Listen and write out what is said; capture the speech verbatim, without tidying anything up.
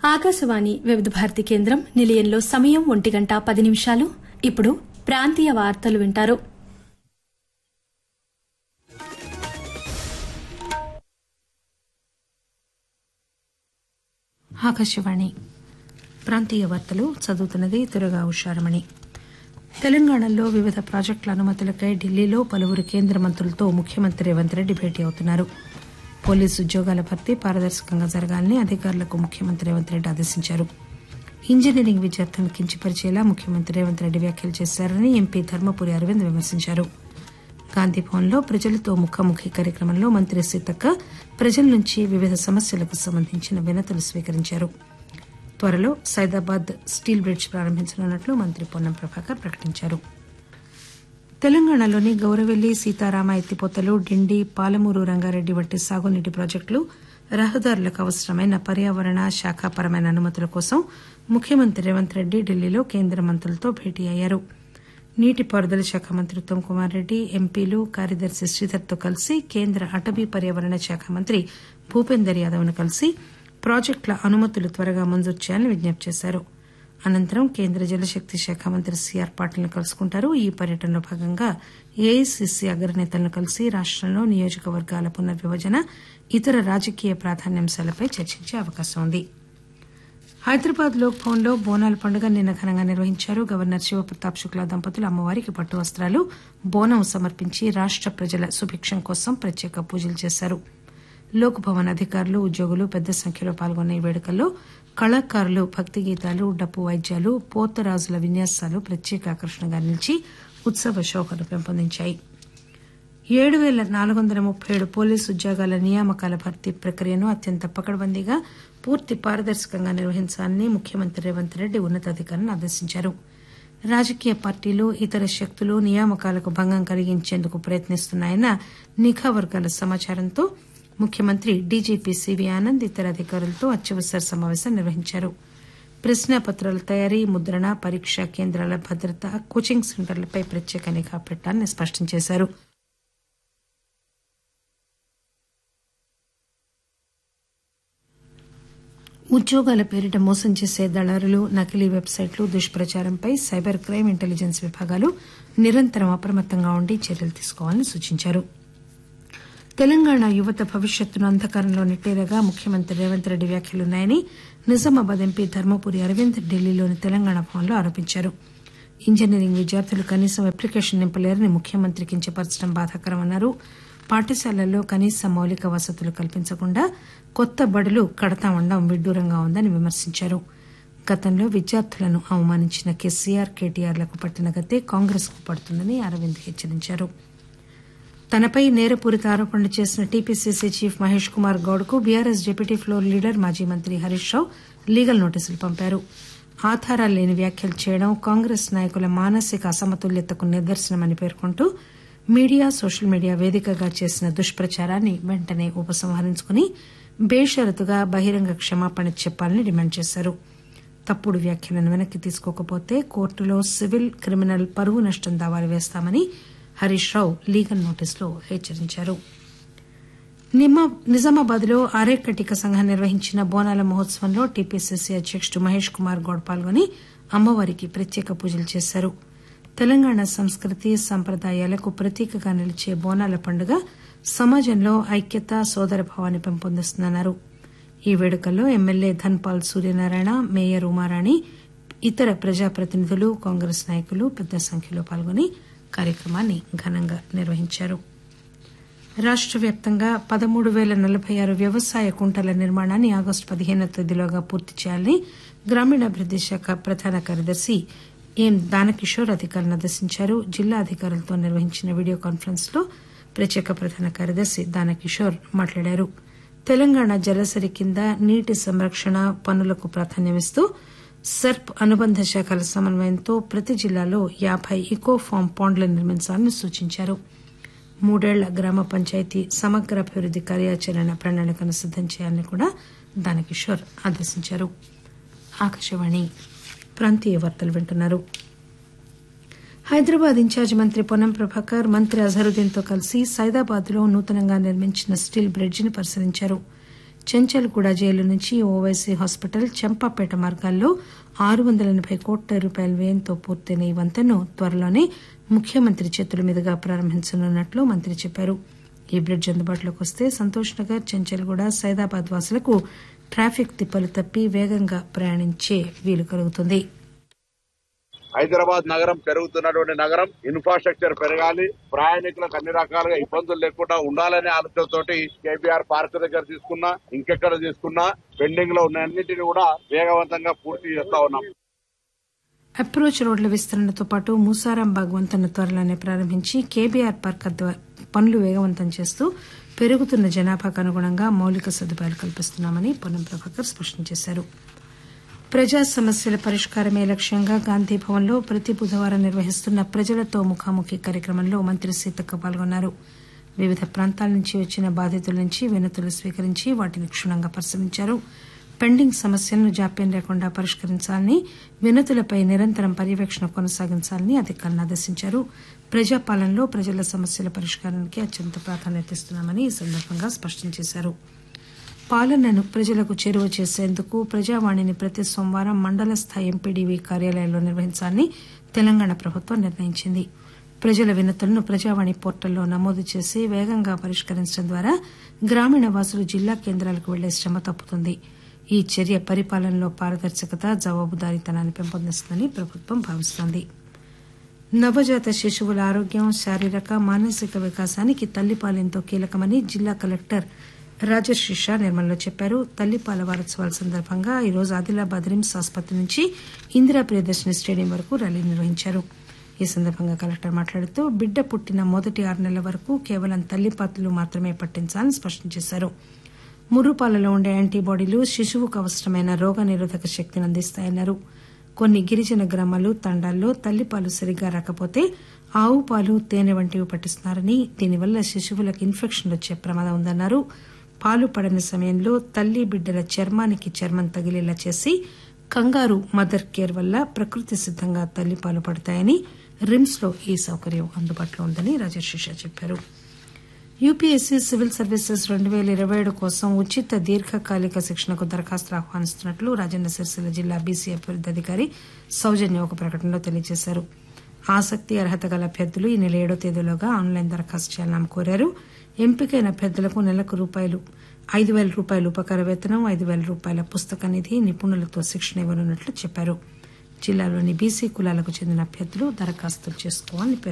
ఆకాశవాణి వివిధ భారతి కేంద్రం నిలయంలో సమయం ఒంటి గంట పది నిమిషాలు. ఇప్పుడు ప్రాంతీయ వార్తలు వింటారు. ఆకాశవాణి ప్రాంతీయ వార్తలు చదువుతున్నది తురగా ఉషారమణి. తెలంగాణలో వివిధ ప్రాజెక్టుల అనుమతులకై ఢిల్లీలో పలువురు కేంద్ర మంత్రులతో ముఖ్యమంత్రి రేవంత్ రెడ్డి భేటీ అవుతున్నారు. పోలీసు ఉద్యోగాల భర్తీ పారదర్శకంగా జరగాలని అధికారులకు ముఖ్యమంత్రి రేవంత్ రెడ్డి ఆదేశించారు. ఇంజనీరింగ్ విద్యార్థులను కించపరిచేలా ముఖ్యమంత్రి రేవంత్ రెడ్డి వ్యాఖ్యలు చేశారని ఎంపీ ధర్మపురి అరవింద్ విమర్శించారు. గాంధీభవన్లో ప్రజలతో ముఖాముఖి కార్యక్రమంలో మంత్రి సీతక్క ప్రజల నుంచి వివిధ సమస్యలకు సంబంధించిన వినతులు స్వీకరించారు. త్వరలో సైదాబాద్ స్టీల్ బ్రిడ్జ్ ప్రారంభించనున్నట్లు మంత్రి పొన్నం ప్రభాకర్ ప్రకటించారు. తెలంగాణలోని గౌరవెల్లి, సీతారామ ఎత్తిపోతలు, డిండి, పాలమూరు రంగారెడ్డి వంటి సాగునీటి ప్రాజెక్టులు రహదారులకు అవసరమైన పర్యావరణ శాఖాపరమైన అనుమతుల కోసం ముఖ్యమంత్రి రేవంత్ రెడ్డి ఢిల్లీలో కేంద్ర మంత్రులతో భేటీ అయ్యారు. నీటిపారుదల శాఖ మంత్రి ఉత్తమ్ కుమార్ రెడ్డి, ఎంపీలు, కార్యదర్శి శ్రీధర్తో కలిసి కేంద్ర అటవీ పర్యావరణ శాఖ మంత్రి భూపేందర్ యాదవ్ ను కలిసి ప్రాజెక్టుల అనుమతులు త్వరగా మంజూరు చేయాలని విజ్ఞప్తి చేశారు. అనంతరం కేంద్ర జలశక్తి శాఖ మంత్రి సీఆర్ పాటిల్ ను కలుసుకుంటారు. ఈ పర్యటనలో భాగంగా ఏఐసీసీ అగ్రనేతలను కలిసి రాష్టంలో నియోజకవర్గాల పునర్విభజన, ఇతర రాజకీయ ప్రాధాన్యాంశాలపై చర్చించే అవకాశం ఉంది. హైదరాబాద్ లోక్ భవన్ లో బోనాల పండుగ నిన్న ఘనంగా నిర్వహించారు. గవర్నర్ శివప్రతాప్ శుక్లా దంపతులు అమ్మవారికి పట్టు వస్త్రాలు, బోనం సమర్పించి రాష్ట ప్రజల సుభిక్షం కోసం ప్రత్యేక పూజలు చేశారు. లోక్ భవన్ అధికారులు, ఉద్యోగులు పెద్ద సంఖ్యలో పాల్గొన్న ఈ వేడుకల్లో కళాకారులు భక్తి గీతాలు, డప్పు వాయిద్యాలు, పోతరాజుల విన్యాసాలు ప్రత్యేక ఆకర్షణగా నిలిచి ఉత్సవ శోభను పెంపొందించాయి. ఏడు పేల నాలుగు వందల ముప్పై ఏడు పోలీసు ఉద్యోగాల నియామకాల భర్తీ ప్రక్రియను అత్యంత పకడ్బందీగా, పూర్తి పారదర్శకంగా నిర్వహించాలని ముఖ్యమంత్రి రేవంత్ రెడ్డి ఉన్నతాధికారులను ఆదేశించారు. రాజకీయ పార్టీలు, ఇతర శక్తులు నియామకాలకు భంగం కలిగించేందుకు ప్రయత్నిస్తున్నాయన్న నిఘా వర్గాల సమాచారంతో ముఖ్యమంత్రి డీజీపీ సివి ఆనంద్ ఇతర అధికారులతో అత్యవసర సమావేశం నిర్వహించారు. ప్రశ్నాపత్రాల తయారీ, ముద్రణ, పరీక్షా కేంద్రాల భద్రత, కోచింగ్ సెంటర్లపై ప్రత్యేక నిఘా పెట్టాలని స్పష్టం చేశారు. ఉద్యోగాల పేరిట మోసం చేసే దళారులు, నకిలీ వెబ్సైట్లు, దుష్ప్రచారంపై సైబర్ క్రైమ్ ఇంటెలిజెన్స్ విభాగాలు నిరంతరం అప్రమత్తంగా ఉండి చర్యలు తీసుకోవాలని సూచించారు. తెలంగాణ యువత భవిష్యత్తును అంధకారంలో నెట్టేలాగా ముఖ్యమంత్రి రేవంత్ రెడ్డి వ్యాఖ్యలున్నాయని నిజామాబాద్ ఎంపీ ధర్మపురి అరవింద్ ఢిల్లీలోని తెలంగాణ భవన్లో ఆరోపించారు. ఇంజనీరింగ్ విద్యార్థులు కనీసం అప్లికేషన్ నింపలేరని ముఖ్యమంత్రి కించపరచడం బాధాకరమన్నారు. పాఠశాలల్లో కనీస మౌలిక వసతులు కల్పించకుండా కొత్త బడులు కడతామండం విడ్డూరంగా ఉందని విమర్శించారు. గతంలో విద్యార్థులను అవమానించిన కేసీఆర్, కేటీఆర్లకు పట్టిన గతే కాంగ్రెస్ కు పడుతుందని అరవింద్ హెచ్చరించారు. తనపై నేరపూరిత ఆరోపణలు చేసిన టీపీసీసీ చీఫ్ మహేష్ కుమార్ గౌడ్ కు బీఆర్ఎస్ డిప్యూటీ ఫ్లోర్ లీడర్ మాజీ మంత్రి హరీష్ రావు లీగల్ నోటీసులు పంపారు. ఆధారాలు లేని వ్యాఖ్యలు చేయడం కాంగ్రెస్ నాయకుల మానసిక అసమతుల్యతకు నిదర్శనమని పేర్కొంటూ మీడియా, సోషల్ మీడియా వేదికగా చేసిన దుష్ప్రచారాన్ని వెంటనే ఉపసంహరించుకుని బేషరతుగా బహిరంగ క్షమాపణ చెప్పాలని డిమాండ్ చేశారు. తప్పుడు వ్యాఖ్యలను వెనక్కి తీసుకోకపోతే కోర్టులో సివిల్, క్రిమినల్ పరువు నష్టం దావాలు వేస్తామని హరీష్ రావు లీగల్ నోటీసులో హెచ్చరించారు. నిజామాబాద్ లో ఆర్యకటిక సంఘం నిర్వహించిన బోనాల మహోత్సవంలో టీపీసీసీ అధ్యకుడు మహేష్ కుమార్ గౌడ్ పాల్గొని అమ్మవారికి ప్రత్యేక పూజలు చేశారు. తెలంగాణ సంస్కృతి, సంప్రదాయాలకు ప్రతీకగా నిలిచే బోనాల పండుగ సమాజంలో ఐక్యత, సోదరభావాన్ని పెంపొందిస్తుందన్నారు. ఈ వేడుకల్లో ఎమ్మెల్యే ధన్పాల్ సూర్యనారాయణ, మేయర్ ఉమారాణి, ఇతర ప్రజాప్రతినిధులు, కాంగ్రెస్ నాయకులు పెద్ద సంఖ్యలో పాల్గొని కార్యక్రమాన్ని ఘనంగా నిర్వహించారు. రాష్ట వ్యాప్తంగా పదమూడు పేల నలభై ఆరు వ్యవసాయ కుంటల నిర్మాణాన్ని ఆగస్టు పదిహేనవ తేదీలోగా పూర్తి చేయాలని గ్రామీణాభివృద్ది శాఖ ప్రధాన కార్యదర్శి ఎన్ దానకిషోర్ అధికారులను ఆదేశించారు. జిల్లా అధికారులతో నిర్వహించిన వీడియో కాన్ఫరెన్స్ లో ప్రత్యేక ప్రధాన కార్యదర్శి దానకిషోర్ మాట్లాడారు. తెలంగాణ జలసరి కింద నీటి సంరక్షణ పనులకు ప్రాధాన్యమిస్తూ సర్ప్ అనుబంధ శాఖల సమన్వయంతో ప్రతి జిల్లాలో యాబై ఇకో ఫామ్ పాండ్లను నిర్మించాలని సూచించారు. మూడేళ్ల గ్రామ పంచాయతీ సమగ్ర అభివృద్ది కార్యాచరణ ప్రణాళికను సిద్దం చేయాలని కూడా దానకిషోర్ ఆదేశించారు. ఆకాశవాణి ప్రాంతీయ వార్తలు వింటున్నారు. హైదరాబాద్ ఇన్ఛార్జి మంత్రి పొన్నం ప్రభాకర్ మంత్రి అజహరుద్దీన్ తో కలిసి సైదాబాద్ లో నూతనంగా నిర్మించిన స్టీల్ బ్రిడ్జిని పరిశీలించారు. చెంచల్గూడ జైలు నుంచి ఓవైసీ హాస్పిటల్ చంపాపేట మార్గాల్లో ఆరు వందల ఎనబై కోట్ల రూపాయల వ్యయంతో పూర్తయిన ఈ వంతెనను త్వరలోనే ముఖ్యమంత్రి చేతుల మీదుగా ప్రారంభించనున్నట్లు మంత్రి చెప్పారు. ఈ బ్రిడ్జ్ అందుబాటులోకి వస్తే సంతోష్ నగర్, చెంచల్గూడ, సైదాబాద్ వాసులకు ట్రాఫిక్ తిప్పలు తప్పి వేగంగా ప్రయాణించే వీలు కలుగుతుంది. హైదరాబాద్ నగరం పెరుగుతున్నటువంటి నగరం, ఇన్ఫ్రాస్ట్రక్చర్ పెరగాలి, ప్రయాణికులకు అన్ని రకాలుగా ఇబ్బందులు లేకుండా ఉండాలనే ఆలోచనతోటి కేబీఆర్ పార్క్ దగ్గర తీసుకున్నా, ఇంకెక్కడ తీసుకున్నా పెండింగ్ లో ఉన్న అన్నింటినీ కూడా వేగవంతంగా పూర్తి చేస్తా ఉన్నాం. అప్రోచ్ రోడ్ల విస్తరణతో పాటు మూసారాంబాగ్ వంతెన త్వరలోనే ప్రారంభించి కేబీఆర్ పార్క్ పనులు వేగవంతం చేస్తూ పెరుగుతున్న జనాభాకు అనుగుణంగా మౌలిక సదుపాయాలు కల్పిస్తున్నామని పొన్నం ప్రభాకర్ స్పష్టం చేశారు. ప్రజా సమస్యల పరిష్కారమే లక్ష్యంగా గాంధీభవన్లో ప్రతి బుధవారం నిర్వహిస్తున్న ప్రజలతో ముఖాముఖి కార్యక్రమంలో మంత్రి సీతక్క పాల్గొన్నారు. వివిధ ప్రాంతాల నుంచి వచ్చిన బాధితుల నుంచి వినతులు స్వీకరించి వాటిని క్షుణ్ణంగా పరిశీలించారు. పెండింగ్ సమస్యలను జాప్యం లేకుండా పరిష్కరించాలని, వినతులపై నిరంతరం పర్యవేక్షణ కొనసాగించాలని అధికారులను ఆదేశించారు. ప్రజాపాలనలో ప్రజల సమస్యల పరిష్కారానికి అత్యంత ప్రాధాన్యత ఇస్తున్నామని ఈ సందర్భంగా స్పష్టం చేశారు. పాలనను ప్రజలకు చేరువ చేసేందుకు ప్రజావాణిని ప్రతి సోమవారం మండల స్థాయి ఎంపీడీవీ కార్యాలయాల్లో నిర్వహించాలని తెలంగాణ ప్రభుత్వం నిర్ణయించింది. ప్రజల వినతులను ప్రజావాణి పోర్టల్లో నమోదు చేసి వేగంగా పరిష్కరించడం ద్వారా గ్రామీణ వాసులు జిల్లా కేంద్రాలకు వెళ్లే శ్రమ తప్పుతుంది. ఈ చర్య పరిపాలనలో పారదర్శకత, జవాబుదారీతనాన్ని పెంపొందిస్తుందని ప్రభుత్వం భావిస్తోంది. నవజాత శిశువుల ఆరోగ్యం, శారీరక, మానసిక వికాసానికి తల్లిపాలు ఎంతో కీలకమని జిల్లా కలెక్టర్ రాజశ్రీ నిర్మల్లో చెప్పారు. తల్లిపాల వారోత్సవాల సందర్భంగా ఈరోజు ఆదిలాబాద్ రిమ్స్ ఆసుపత్రి నుంచి ఇందిరా ప్రియదర్శిని స్టేడియం వరకు ర్యాలీ నిర్వహించారు. ఈ సందర్భంగా కలెక్టర్ మాట్లాడుతూ బిడ్డ పుట్టిన మొదటి ఆరు నెలల వరకు కేవలం తల్లిపాలు మాత్రమే పట్టించాలని స్పష్టం చేశారు. ముర్రుపాలలో ఉండే యాంటీబాడీలు శిశువుకు అవసరమైన రోగ నిరోధక శక్తిని అందిస్తాయన్నారు. కొన్ని గిరిజన గ్రామాలు, తండాల్లో తల్లిపాలు సరిగ్గా రాకపోతే ఆవు పాలు, తేనె వంటివి పట్టిస్తున్నారని, దీనివల్ల శిశువులకు ఇన్ఫెక్షన్లు వచ్చే ప్రమాదం ఉందన్నారు. పాలు పడని సమయంలో తల్లి బిడ్డల చర్మానికి చర్మం తగిలేలా చేసి కంగారు మదర్ కేర్ వల్ల ప్రకృతి సిద్దంగా తల్లిపాలు పడతాయని, రిమ్స్ లో ఈ సౌకర్యం అందుబాటులో ఉందని రాజశేష చెప్పారు. యూపీఎస్సీ సివిల్ సర్వీసెస్ రెండు పేల ఇరవై ఏడు కోసం ఉచిత దీర్ఘకాలిక శిక్షణకు దరఖాస్తులు ఆహ్వానిస్తున్నట్లు రాజన్న సిరిసిల్ల జిల్లా బీసీ అభివృద్ది అధికారి సౌజన్య ఒక ప్రకటనలో తెలియజేశారు. ఆసక్తి, అర్హత గల అభ్యర్థులు ఈ నెల ఏడో తేదీలోగా ఆన్లైన్ దరఖాస్తు చేయాలని ఆమె కోరారు. ఎంపికైన అభ్యర్థులకు నెలకు రూపాయలు ఐదు పేల రూపాయల ఉపకార వేతనం, ఐదు పేల రూపాయల పుస్తక నిధి, నిపుణులతో శిక్షణ ఇవ్వనున్నట్లు చెప్పారు. జిల్లాలోని బీసీ కులాలకు చెందిన అభ్యర్థులు దరఖాస్తులు చేసుకోవాలని